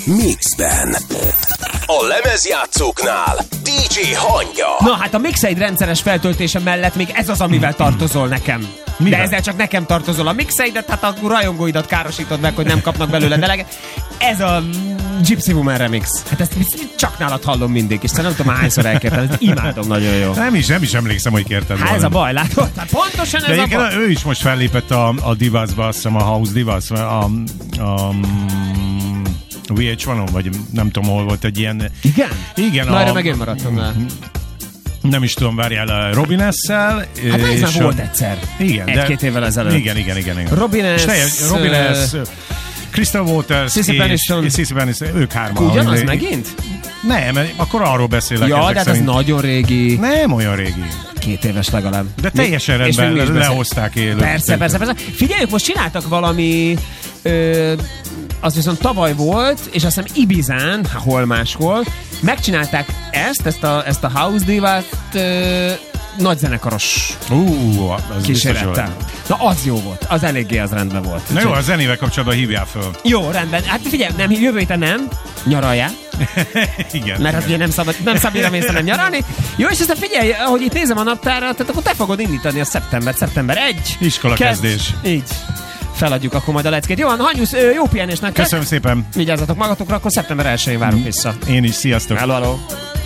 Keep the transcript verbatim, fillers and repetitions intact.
Mixben. A lemezjátszóknál dé dzsé Hangya. Na hát a Mixeid rendszeres feltöltése mellett még ez az, amivel tartozol nekem. Mivel? De ezzel csak nekem tartozol. A Mixeidet, hát a rajongóidat károsítod meg, hogy nem kapnak belőle deleget. Ez a Gypsy Woman remix. Hát ezt csak nálad hallom mindig, és nem tudom hányszor elkértem, ezt imádom nagyon jó. Nem is, nem is emlékszem, hogy kérted volna. Hát ez a baj, látod? Hát pontosan ez de a baj. Ő is most fellépett a, a Divasba, azt hiszem a House Divas, a, a, a vé há egy-on, vagy nem tudom, hol volt egy ilyen... Igen? Igen. Na, erre meg én maradtam el. Nem is tudom, várjál, Robin S-szel. Hát ez már volt egyszer. Igen. Egy-két évvel ezelőtt. Igen, igen, igen. igen. Robin S. Robin S. Crystal Waters Sissy Peniston. Sissy Peniston, ők hárman. Ugyanaz megint? Nem, akkor arról beszélek. Ja, de ez nagyon régi. Nem olyan régi. Két éves legalább. De teljesen és rendben lehozták élőt. Persze, persze, persze. Figyeljük, most csináltak valami... Ö, az viszont tavaly volt, és azt hiszem Ibizán, hol máshol, megcsinálták ezt, ezt a, ezt a House Divát ö, nagyzenekaros uh, kísérlettel. Na az jó volt, az eléggé az rendben volt. Na jó, a zenével kapcsolatban hívjál föl. Jó, rendben. Hát figyelj, nem, jövő héten nem, nyaraljál. Igen. Mert hát ugye nem szabad, nem szabad mész nem nyaralni. Jó, és aztán figyelj, ahogy itt nézem a naptárat, tehát akkor te fogod indítani a szeptember, szeptember elseje. Iskola kezdés. Így. Feladjuk akkor majd a leckét. Jó, Hanyusz, jó pihenést nektek. Köszönöm szépen. Vigyázzatok magatokra, akkor szeptember elsején várunk vissza. Én is, sziasztok. Hello, hello.